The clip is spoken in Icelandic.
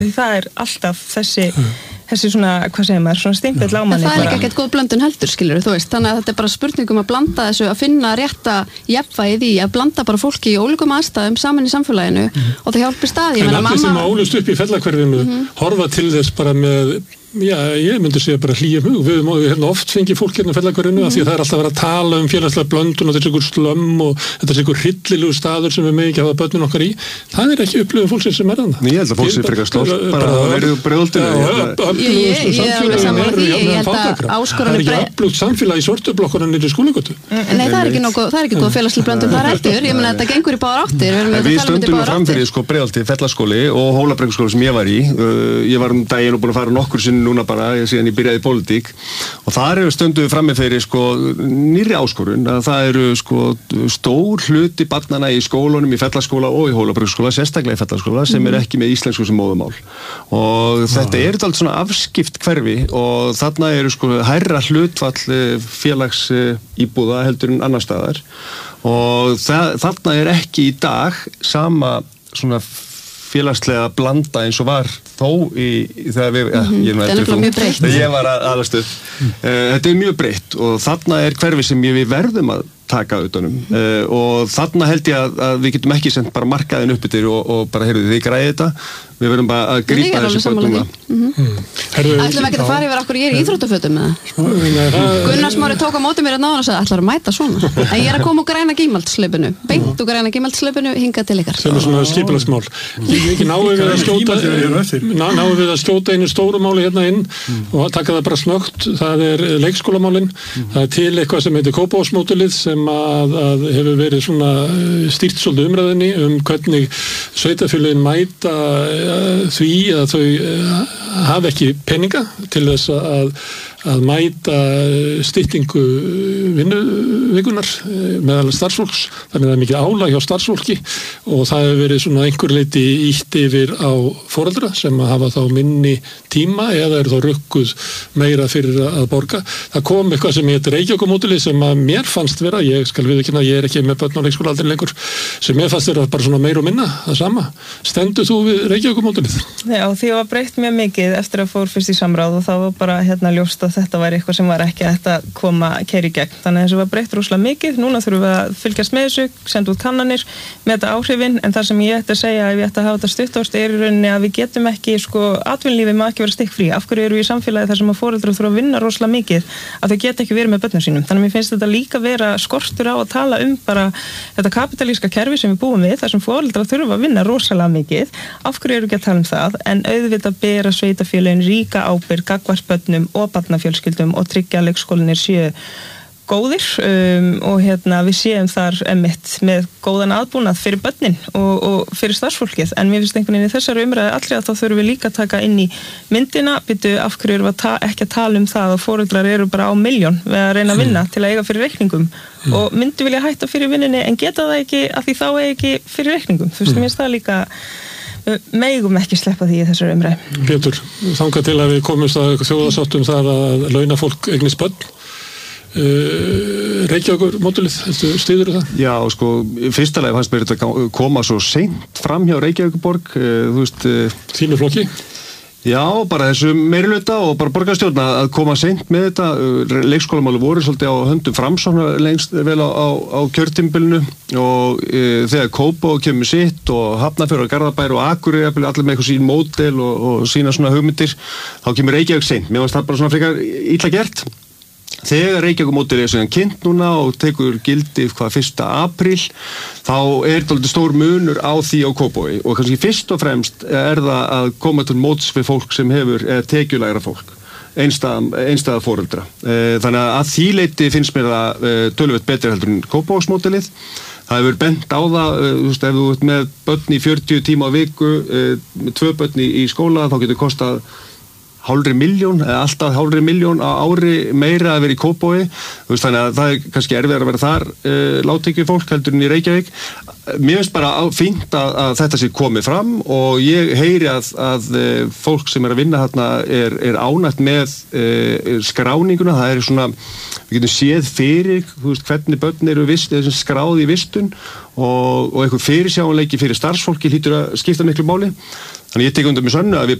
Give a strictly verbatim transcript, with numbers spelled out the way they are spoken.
Það er alltaf þessi þessi svona, hvað segir maður, svona stimpill á manni. Það er ekki ekkert góð blöndun heldur, skilur þú veist, þannig að þetta er bara spurningum að blanda þessu, að finna rétta jafnvægið í, að blanda bara fólki í ólíkum aðstæðum saman í samfélaginu mm. og það hjálpir staði. En allir sem ólust upp í Fellahverfinu mm. horfa til þess bara með, já, ég myndi segja bara hlýjum hug. Við höfum hérna oft fengið fólk hérna á Fellahverfinu mm. af því að það er alltaf að vera að tala um félagslega blöndun og þetta er ykkur slömm og þetta er ykkur hryllilegu staður sem við með ekki hafa börnin okkar í. Það er ekki upplifun fólksins sem er þarna. Ég held að fólk sé frekar stolt bara að vera brjóðldinu. Ég er alveg saman á því, ég held að áskoranir það er ekki öflugt samfélag í Sortublokkunum niður í Skúlagötu. Nei, það er ekki nokkuð, það er ekki góð félagsleg blöndun þar heldur, ég meina þetta gengur í báðar áttir. Við stöndum fram fyrir sko Breiðholti, Fellaskóli og Hólabrekkuskóli sem ég var í. Ég var um daginn og búin að fara nokkur sinni núna bara síðan ég byrjaði í pólitík og þar eru stöndum við frammi fyrir sko nýrri áskorun að það eru sko stór hluti barnanna í skólunum í Fellaskóla og í Hólabrekkuskóla, sérstaklega í Fellaskóla sem er ekki með íslensku sem móðurmál. Og þetta er alltaf svona afskipt hverfi og þarna eru sko hærra hlutfall félags íbúða heldur en annar staðar og þarna er ekki í dag sama svona félagslega blanda eins og var þó í, í þegar við mm-hmm. ja, ég, þetta er mjög breytt ég var að aðast upp mm. uh, þetta er mjög breytt og þarna er hverfi sem við verðum að taka utanum mm. uh, og þarna held ég að, að við getum ekki sendt bara markaðin upp yfir og, og bara heyrðu þið græði þetta við verðum bara að grípa þessu börnum ætlum ekki að fara yfir okkur ég er í íþróttafötum Gunnar Smári tók á móti mér að náðan og sagði ætlar að mæta svona en ég er að koma úr græna gímaldsleipinu beint úr græna gímaldsleipinu hingað til ykkar sem er svona skipulagsmál náum við að skjóta náum við að skjóta einu stóru máli hérna inn og taka það bara snögt það er leikskólamálin það er til eitthvað sem heitir Kópavogsmódelið sem að, að hefur verið svona stýrt svolítið umræðinni um hvernig sveitarfélögin mæta því að þau hafa ekki peninga til þess að, að mæta styttingu vinnuvikunar meðal starfsfólks, þannig að það er mikið álag hjá starfsfólki og það hefur verið svona einhver leiti ítt yfir á foreldra sem að hafa þá minni tíma eða er þá rukkuð meira fyrir að borga. Það kom eitthvað sem heitir Reykjavíkurmódelið sem að mér fannst vera, ég skal viðurkenna, ég er ekki með börn á leikskólaaldri lengur, sem mér fannst vera bara svona meira og minna, það sama. Stendur þú við Reykjavíkurmódelið? Já, því var breytt mjög mikið eftir að fór fyrst í samráð og þá var bara hérna ljóst að þetta væri eitthvað sem var ekki að koma keyra í gegn. Þannig að þessu var breytt rosalega mikið. Núna þurfum við að fylgjast með þessu, senda út kannanir með þetta áhrifin, en það sem ég ætti að segja ef ég ætti að hafa þetta stuttást er í rauninni að við getum ekki, sko, atvinnulífið má ekki vera stikkfrí. Af hverju eru við í samfélagi þar sem að foreldrar þurfa að vinna rosalega mikið að þau geta ekki verið með börnum sínum. Þannig að mér finnst þetta líka vera skortur á að tala um bara þetta kapitalíska kerfi sem við búum við, þar sem foreldrar þurfa að vinna rosalega mikið. Af hverju eru ekki að tala um það? En auðvitað bera sveitarfélögin ríka ábyrgð gagnvart börnum og barnafjölskyldum og tryggja að leikskólarnir séu góðir um, og hérna við séum þar emitt með góðan aðbúnað fyrir börnin og, og fyrir starfsfólkið en mér finnst einhvern veginn í þessari umræðu allri að þá þurfum við líka að taka inn í myndina byrju af hverju erum við ta- ekki að tala um það að foreldrar eru bara á milljón við að reyna að vinna til að eiga fyrir reikningum mm. og myndu vilja hætta fyrir vinninni en geta það ekki að því þá er ekki fyrir reikningum þú veist, mér finnst það líka megum ekki sleppa því í þessari umræðu. Pétur, þangað til að við komumst að þjóðarsáttum þar að launafólk eignist börn uh, Reykjavíkurmódelið, styður það? Já, sko, fyrsta lagi fannst mér þetta koma svo seint fram hjá Reykjavíkurborg uh, þú veist uh, Þínu flokki? Já, bara þessu meirihluta og bara borgarstjórn að koma seint með þetta leikskólamáli voru svolítið á höndum Framsóknar lengst vel á, á, á kjörtímabilinu og e, þegar Kópavog kemur sitt og Hafnarfjörður og Garðabær og Akureyri allir með eitthvað sín módel og, og sína svona hugmyndir þá kemur Reykjavík seint, mér finnst það bara svona frekar illa gert þegar Reykjavíkurmódelið er síðan kynnt núna og tekur gildi hvað fyrsta apríl þá er þetta stór munur á því á Kópavogi og kannski fyrst og fremst er það að koma til móts við fólk sem hefur tekjulægra fólk einstæða, einstæða foreldra þannig að því leyti finnst mér það töluvert betur heldur en Kópavogsmódelið það hefur bent á það þú veist, ef þú ert með börn í fjörutíu tíma á viku með tvö börn í skóla þá getur kostað hálfri milljón, eða alltaf hálfri milljón á ári meira að vera í Kópavogi þú veist þannig að það er kannski erfiðar að vera þar uh, lágtekju fólk heldur en í Reykjavík mér finnst bara á, fínt að, að þetta sé komið fram og ég heyri að, að uh, fólk sem er að vinna þarna er, er ánægt með uh, skráninguna, það er svona við getum séð fyrir, þú veist hvernig börn eru vist, skráð í vistun og, og einhver fyrirsjáanleiki fyrir starfsfólki hlýtur að skipta miklu máli Þannig ég tek undir með Sönnu að við